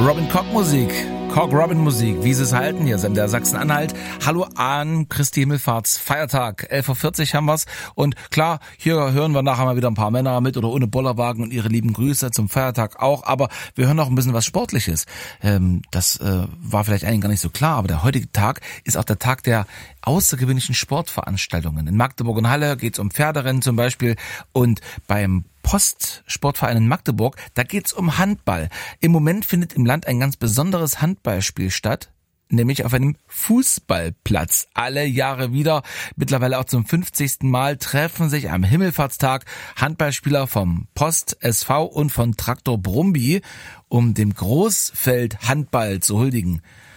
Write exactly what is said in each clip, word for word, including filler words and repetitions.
Robin Cock Musik, Cock Robin Musik, wie sie es halten, hier sind der Sachsen-Anhalt. Hallo an Christi Himmelfahrts Feiertag, elf Uhr vierzig haben wir's. Und klar, hier hören wir nachher mal wieder ein paar Männer mit oder ohne Bollerwagen und ihre lieben Grüße zum Feiertag auch. Aber wir hören auch ein bisschen was Sportliches. Ähm, das äh, war vielleicht einigen gar nicht so klar, aber der heutige Tag ist auch der Tag der außergewöhnlichen Sportveranstaltungen. In Magdeburg und Halle geht's um Pferderennen zum Beispiel und beim Postsportverein in Magdeburg, da geht's um Handball. Im Moment findet im Land ein ganz besonderes Handballspiel statt, nämlich auf einem Fußballplatz. Alle Jahre wieder, mittlerweile auch zum fünfzigsten Mal, treffen sich am Himmelfahrtstag Handballspieler vom Post S V und von Traktor Brumby, um dem Großfeld Handball zu huldigen.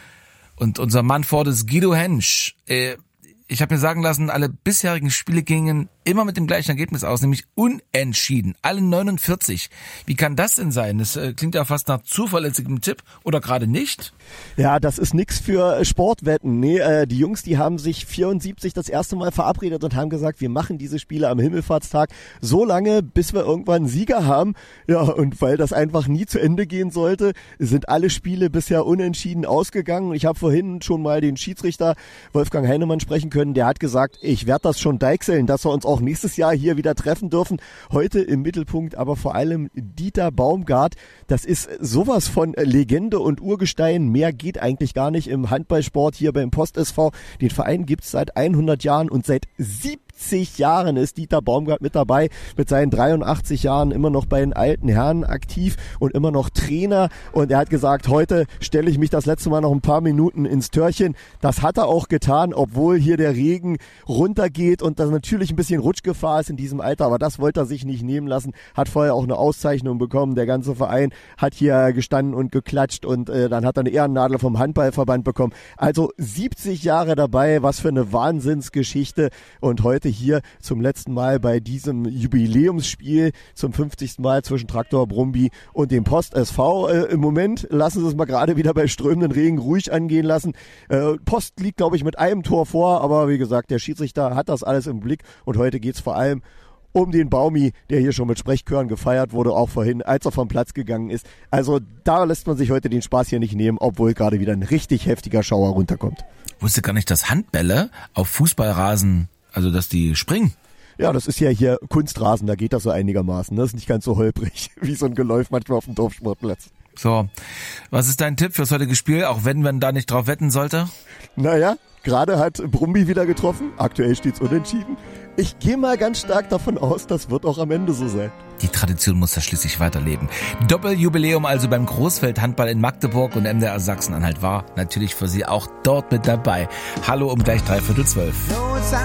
Und unser Mann vor das Guido Hensch, äh, ich habe mir sagen lassen, alle bisherigen Spiele gingen immer mit dem gleichen Ergebnis aus, nämlich unentschieden. Alle neunundvierzig. Wie kann das denn sein? Das äh, klingt ja fast nach zuverlässigem Tipp oder gerade nicht? Ja, das ist nix für Sportwetten. Nee, äh, die Jungs, die haben sich vierundsiebzig das erste Mal verabredet und haben gesagt, wir machen diese Spiele am Himmelfahrtstag so lange, bis wir irgendwann einen Sieger haben. Ja, und weil das einfach nie zu Ende gehen sollte, sind alle Spiele bisher unentschieden ausgegangen. Ich habe vorhin schon mal den Schiedsrichter Wolfgang Heinemann sprechen können. Der hat gesagt, ich werde das schon deichseln, dass wir uns auch nächstes Jahr hier wieder treffen dürfen. Heute im Mittelpunkt aber vor allem Dieter Baumgart. Das ist sowas von Legende und Urgestein. Mehr geht eigentlich gar nicht im Handballsport hier beim Post S V. Den Verein gibt's seit hundert Jahren und seit siebzig Jahren ist Dieter Baumgart mit dabei. Mit seinen dreiundachtzig Jahren immer noch bei den alten Herren aktiv und immer noch Trainer. Und er hat gesagt, heute stelle ich mich das letzte Mal noch ein paar Minuten ins Törchen. Das hat er auch getan, obwohl hier der Regen runtergeht und das natürlich ein bisschen Rutschgefahr ist in diesem Alter. Aber das wollte er sich nicht nehmen lassen. Hat vorher auch eine Auszeichnung bekommen. Der ganze Verein hat hier gestanden und geklatscht und äh, dann hat er eine Ehrennadel vom Handballverband bekommen. Also siebzig Jahre dabei, was für eine Wahnsinnsgeschichte. Und heute hier zum letzten Mal bei diesem Jubiläumsspiel, zum fünfzigsten Mal zwischen Traktor Brumby und dem Post S V. Äh, Im Moment lassen sie es mal gerade wieder bei strömenden Regen ruhig angehen lassen. Äh, Post liegt, glaube ich, mit einem Tor vor, aber wie gesagt, der Schiedsrichter hat das alles im Blick und heute geht's vor allem um den Baumi, der hier schon mit Sprechchören gefeiert wurde, auch vorhin, als er vom Platz gegangen ist. Also da lässt man sich heute den Spaß hier nicht nehmen, obwohl gerade wieder ein richtig heftiger Schauer runterkommt. Ich wusste gar nicht, dass Handbälle auf Fußballrasen, also dass die springen. Ja, das ist ja hier Kunstrasen, da geht das so einigermaßen. Das ist nicht ganz so holprig wie so ein Geläuf manchmal auf dem Dorfsportplatz. So, was ist dein Tipp fürs heutige Spiel, auch wenn man da nicht drauf wetten sollte? Naja, gerade hat Brumby wieder getroffen, aktuell steht's unentschieden. Ich gehe mal ganz stark davon aus, das wird auch am Ende so sein. Die Tradition muss ja schließlich weiterleben. Doppeljubiläum also beim Großfeld-Handball in Magdeburg und M D R Sachsen-Anhalt war natürlich für Sie auch dort mit dabei. Hallo um gleich dreiviertel zwölf.